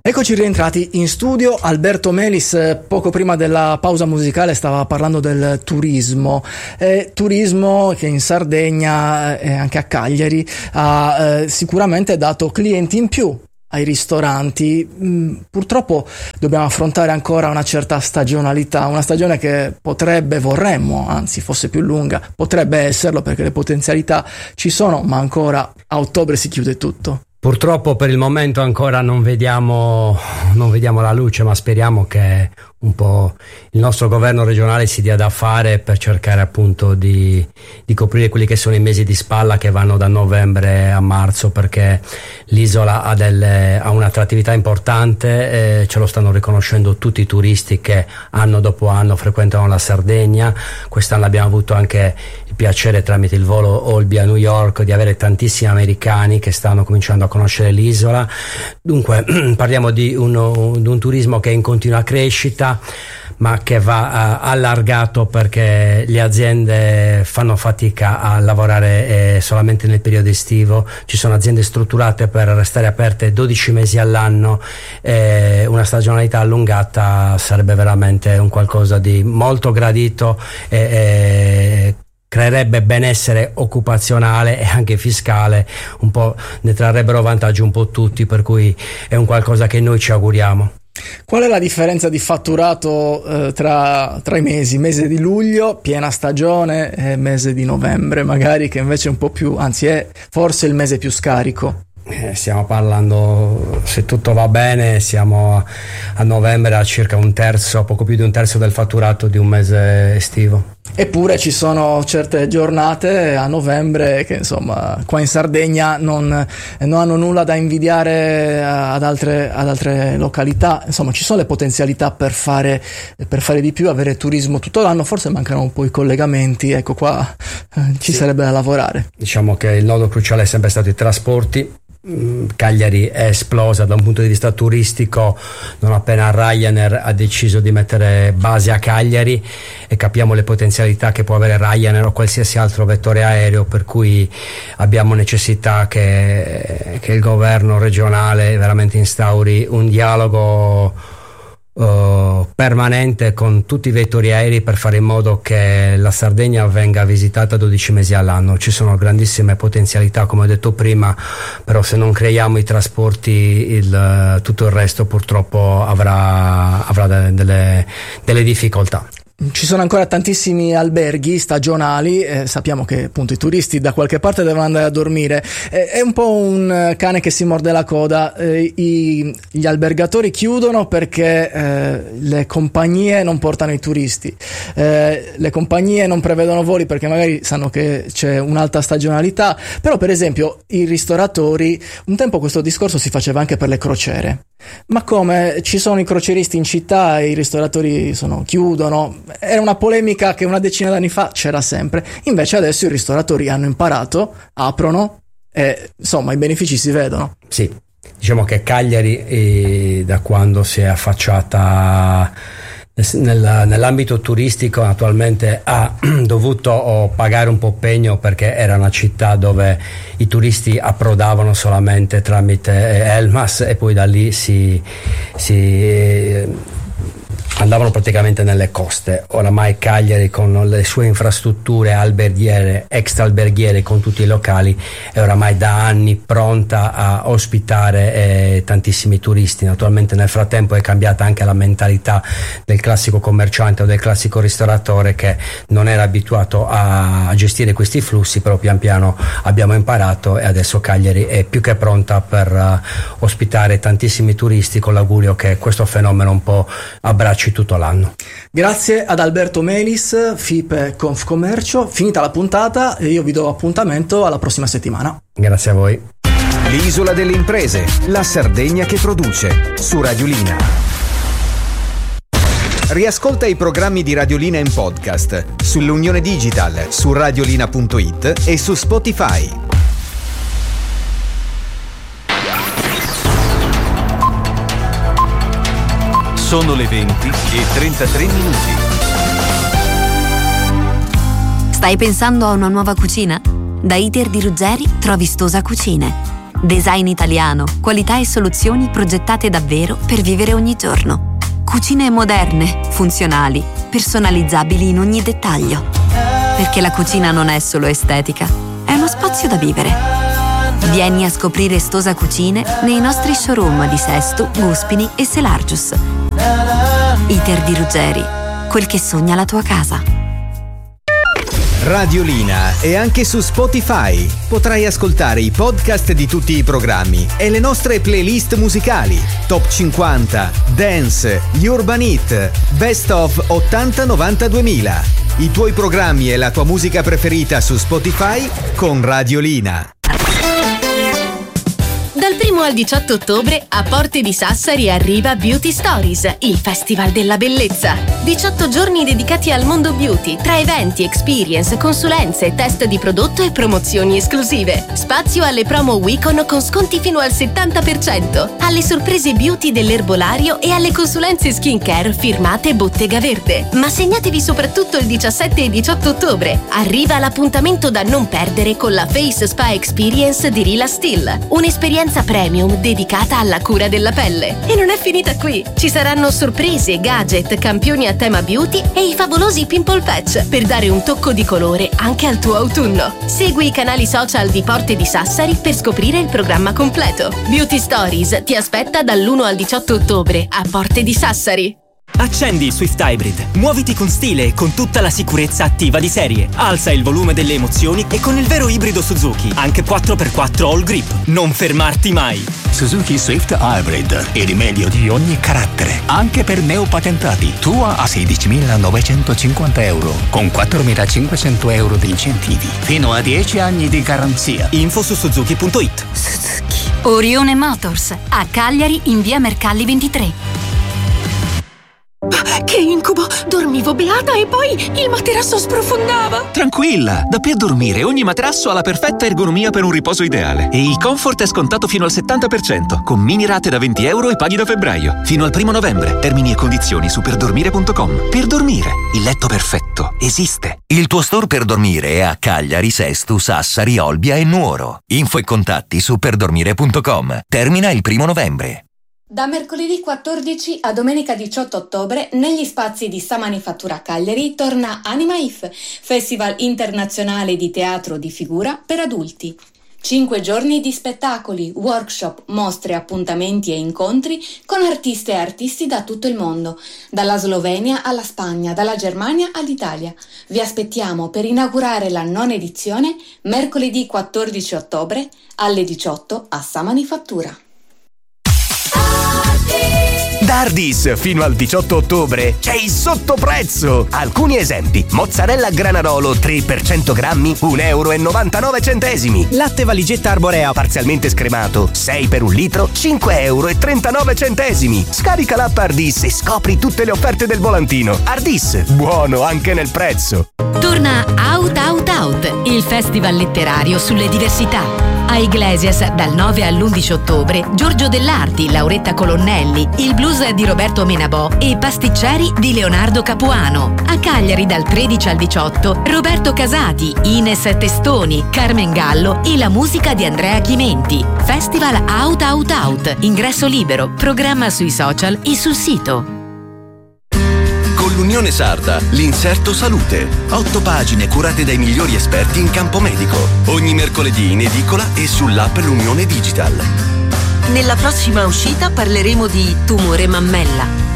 Eccoci rientrati in studio. Alberto Melis poco prima della pausa musicale stava parlando del turismo, turismo che in Sardegna e anche a Cagliari ha sicuramente dato clienti in più ai ristoranti. Purtroppo dobbiamo affrontare ancora una certa stagionalità, una stagione che vorremmo, anzi fosse più lunga, potrebbe esserlo perché le potenzialità ci sono, ma ancora a ottobre si chiude tutto. Purtroppo per il momento ancora non vediamo la luce, ma speriamo che un po' il nostro governo regionale si dia da fare per cercare appunto di coprire quelli che sono i mesi di spalla che vanno da novembre a marzo, perché l'isola ha un'attrattività importante, ce lo stanno riconoscendo tutti i turisti che anno dopo anno frequentano la Sardegna. Quest'anno abbiamo avuto anche il piacere, tramite il volo Olbia a New York, di avere tantissimi americani che stanno cominciando a conoscere l'isola. Dunque parliamo di un turismo che è in continua crescita, ma che va allargato, perché le aziende fanno fatica a lavorare solamente nel periodo estivo. Ci sono aziende strutturate per restare aperte 12 mesi all'anno, una stagionalità allungata sarebbe veramente un qualcosa di molto gradito e creerebbe benessere occupazionale e anche fiscale, un po' ne trarrebbero vantaggio un po' tutti, per cui è un qualcosa che noi ci auguriamo. Qual è la differenza di fatturato tra i mese di luglio, piena stagione, e mese di novembre magari, che invece è un po' più, anzi è forse il mese più scarico? Stiamo parlando, se tutto va bene, siamo a novembre a circa un terzo, poco più di un terzo del fatturato di un mese estivo. Eppure ci sono certe giornate a novembre che insomma qua in Sardegna non hanno nulla da invidiare ad altre località. Insomma, ci sono le potenzialità per fare di più, avere turismo tutto l'anno. Forse mancano un po' i collegamenti, ecco qua ci sarebbe da lavorare. Diciamo che il nodo cruciale è sempre stato i trasporti. Cagliari è esplosa da un punto di vista turistico non appena Ryanair ha deciso di mettere base a Cagliari, e capiamo le potenzialità che può avere Ryanair o qualsiasi altro vettore aereo, per cui abbiamo necessità che il governo regionale veramente instauri un dialogo permanente con tutti i vettori aerei per fare in modo che la Sardegna venga visitata 12 mesi all'anno. Ci sono grandissime potenzialità, come ho detto prima, però se non creiamo i trasporti tutto il resto purtroppo avrà delle difficoltà. Ci sono ancora tantissimi alberghi stagionali, sappiamo che appunto i turisti da qualche parte devono andare a dormire, è un po' un cane che si morde la coda. Gli albergatori chiudono perché le compagnie non portano i turisti, le compagnie non prevedono voli perché magari sanno che c'è un'alta stagionalità, però per esempio i ristoratori, un tempo questo discorso si faceva anche per le crociere. Ma come ci sono i crocieristi in città e i ristoratori chiudono? Era una polemica che una decina d'anni fa c'era sempre. Invece adesso i ristoratori hanno imparato, aprono e insomma i benefici si vedono. Sì, diciamo che Cagliari da quando si è affacciata nell'ambito turistico naturalmente ha dovuto pagare un po' pegno, perché era una città dove i turisti approdavano solamente tramite Elmas e poi da lì si andavano praticamente nelle coste. Oramai Cagliari, con le sue infrastrutture alberghiere, extra alberghiere, con tutti i locali, è oramai da anni pronta a ospitare tantissimi turisti. Naturalmente nel frattempo è cambiata anche la mentalità del classico commerciante o del classico ristoratore, che non era abituato a gestire questi flussi, però pian piano abbiamo imparato e adesso Cagliari è più che pronta per ospitare tantissimi turisti, con l'augurio che questo fenomeno un po' abbracci tutto l'anno. Grazie ad Alberto Melis, FIPE Confcommercio. Finita la puntata e io vi do appuntamento alla prossima settimana. Grazie a voi. L'isola delle imprese, la Sardegna che produce, su Radiolina. Riascolta i programmi di Radiolina in podcast sull'Unione Digital, su radiolina.it e su Spotify. Sono le 20:33 minuti. Stai pensando a una nuova cucina? Da Iter di Ruggeri trovi Stosa Cucine. Design italiano, qualità e soluzioni progettate davvero per vivere ogni giorno. Cucine moderne, funzionali, personalizzabili in ogni dettaglio. Perché la cucina non è solo estetica, è uno spazio da vivere. Vieni a scoprire Stosa Cucine nei nostri showroom di Sesto, Guspini e Selargius. Iter di Ruggeri, quel che sogna la tua casa. Radiolina è anche su Spotify. Potrai ascoltare i podcast di tutti i programmi e le nostre playlist musicali: Top 50, Dance, Urban Hit, Best of 80 90 2000. I tuoi programmi e la tua musica preferita su Spotify con Radiolina. Dal 1 al 18 ottobre a Porte di Sassari arriva Beauty Stories, il festival della bellezza. 18 giorni dedicati al mondo beauty, tra eventi, experience, consulenze, test di prodotto e promozioni esclusive. Spazio alle promo Wicon con sconti fino al 70%, alle sorprese beauty dell'erbolario e alle consulenze skincare firmate Bottega Verde. Ma segnatevi soprattutto il 17 e 18 ottobre. Arriva l'appuntamento da non perdere con la Face Spa Experience di Rila Still, un'esperienza premium dedicata alla cura della pelle. E non è finita qui. Ci saranno sorprese, gadget, campioni a tema beauty e i favolosi pimple patch per dare un tocco di colore anche al tuo autunno. Segui i canali social di Porte di Sassari per scoprire il programma completo. Beauty Stories ti aspetta dall'1 al 18 ottobre a Porte di Sassari. Accendi il Swift Hybrid, muoviti con stile e con tutta la sicurezza attiva di serie. Alza il volume delle emozioni e con il vero ibrido Suzuki, anche 4x4 All Grip. Non fermarti mai. Suzuki Swift Hybrid, il meglio di ogni carattere, anche per neopatentati. Tua a 16.950 euro, con 4.500 euro di incentivi, fino a 10 anni di garanzia. Info su Suzuki.it. Suzuki. Orione Motors, a Cagliari in via Mercalli 23. Che incubo! Dormivo beata e poi il materasso sprofondava! Tranquilla! Da P Dormire ogni materasso ha la perfetta ergonomia per un riposo ideale. E il comfort è scontato fino al 70%, con mini rate da 20 euro e paghi da febbraio. Fino al 1 novembre. Termini e condizioni su perdormire.com. Per dormire, il letto perfetto esiste. Il tuo store per dormire è a Cagliari, Sesto, Sassari, Olbia e Nuoro. Info e contatti su perdormire.com. Termina il 1 novembre. Da mercoledì 14 a domenica 18 ottobre, negli spazi di Sa Manifattura Cagliari, torna Anima If, festival internazionale di teatro di figura per adulti. 5 giorni di spettacoli, workshop, mostre, appuntamenti e incontri con artiste e artisti da tutto il mondo, dalla Slovenia alla Spagna, dalla Germania all'Italia. Vi aspettiamo per inaugurare la 9ª edizione mercoledì 14 ottobre alle 18 a Sa Manifattura. Da Ardis fino al 18 ottobre c'è il sottoprezzo. Alcuni esempi: mozzarella Granarolo 3 per 100 grammi, €1,99. Latte valigetta Arborea parzialmente scremato 6 per 1 litro, €5,39. Scarica l'app Ardis e scopri tutte le offerte del volantino. Ardis, buono anche nel prezzo. Torna Out Out Out, il festival letterario sulle diversità. A Iglesias dal 9 all'11 ottobre Giorgio Dell'Arti, Lauretta Colonnelli, il blues di Roberto Menabò e Pasticceri di Leonardo Capuano. A Cagliari dal 13 al 18 Roberto Casati, Ines Testoni, Carmen Gallo e la musica di Andrea Chimenti. Festival Out Out Out, ingresso libero, programma sui social e sul sito. Con l'Unione Sarda, l'Inserto Salute. 8 pagine curate dai migliori esperti in campo medico. Ogni mercoledì in edicola e sull'app L'Unione Digital. Nella prossima uscita parleremo di tumore mammella.